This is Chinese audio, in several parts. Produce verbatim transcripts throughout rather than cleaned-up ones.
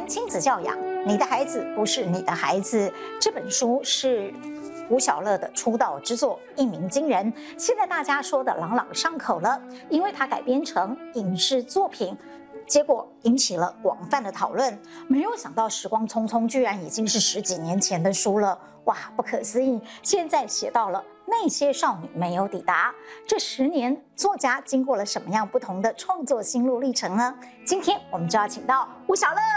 亲子教养，你的孩子不是你的孩子。这本书是吴晓乐的出道之作，一鸣惊人，现在大家说的朗朗上口了，因为它改编成影视作品。结果引起了广泛的讨论，没有想到时光匆匆，居然已经是十几年前的书了，哇，不可思议！现在写到了那些少女没有抵达，这十年作家经过了什么样不同的创作心路历程呢？今天我们就要请到吴晓乐。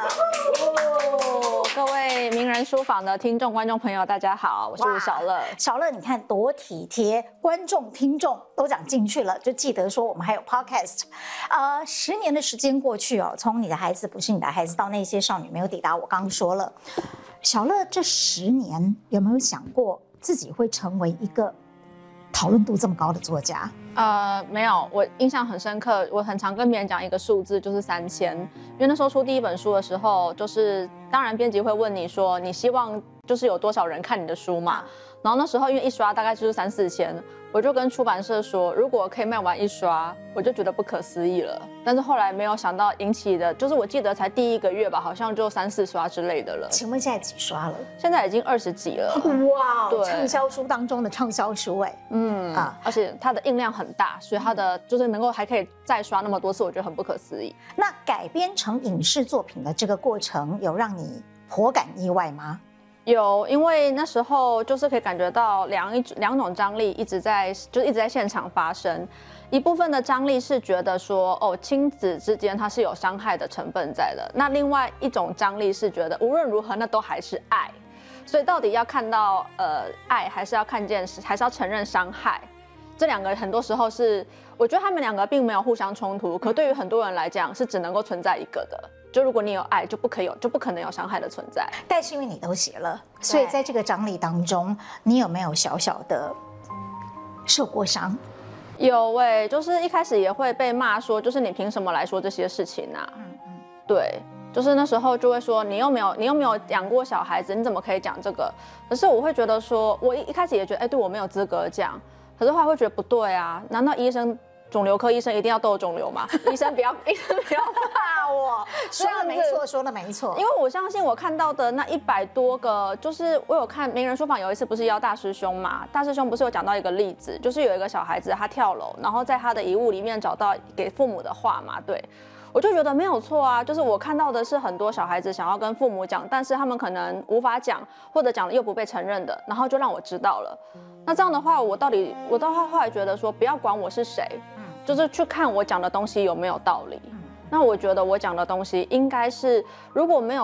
哦，各位名人书房的听众、观众朋友，大家好，我是吴晓乐。 晓乐，你看多体贴，观众、听众都讲进去了，就记得说我们还有 podcast。呃，十年的时间过去哦，从你的孩子不是你的孩子到那些少女没有抵达，我刚刚说了，晓乐这十年有没有想过自己会成为一个讨论度这么高的作家？ 呃，没有，我印象很深刻，我很常跟别人讲一个数字，就是三千。因为那时候出第一本书的时候，就是当然编辑会问你说，你希望就是有多少人看你的书嘛？然后那时候因为一刷大概就是三四千，我就跟出版社说，如果可以卖完一刷，我就觉得不可思议了。但是后来没有想到引起的，就是我记得才第一个月吧，好像就三四刷之类的了。 请问现在几刷了？ 现在已经二十几了。 哇， 对， 畅销书当中的畅销书哎， 嗯啊，而且它的印量很大，所以它的就是能够还可以再刷那么多次，我觉得很不可思议。 那改编成影视作品的这个过程，有让你颇感意外吗？ 有，因为那时候就是可以感觉到两一两种张力一直在，就是一直在现场发生。一部分的张力是觉得说，哦，亲子之间它是有伤害的成分在的。那另外一种张力是觉得无论如何那都还是爱，所以到底要看到呃爱，还是要看见，还是要承认伤害？这两个很多时候是，我觉得他们两个并没有互相冲突，可对于很多人来讲是只能够存在一个的。就如果你有爱，就不可以有，就不可能有伤害的存在。 但是因为你都写了，所以在这个张力当中，你有没有小小的受过伤？ 有哎、欸，就是一开始也会被骂说，就是你凭什么来说这些事情啊？嗯嗯，对，就是那时候就会说，你又没有，你又没有养过小孩子，你怎么可以讲这个？可是我会觉得说，我一开始也觉得，哎、欸，对我没有资格讲。可是后来会觉得不对啊，难道医生？肿瘤科医生一定要都有肿瘤吗？医生不要，医生不要怕我。 说的没错，说的没错。 因为我相信我看到的那一百多个，就是我有看名人书房有一次不是邀大师兄嘛？大师兄不是有讲到一个例子，就是有一个小孩子他跳楼，然后在他的遗物里面找到给父母的话嘛，对。我就觉得没有错啊，就是我看到的是很多小孩子想要跟父母讲，但是他们可能无法讲，或者讲了又不被承认的，然后就让我知道了。那这样的话，我到底我到后来觉得说，不要管我是谁，就是去看我讲的东西有没有道理。那我觉得我讲的东西应该是，如果没有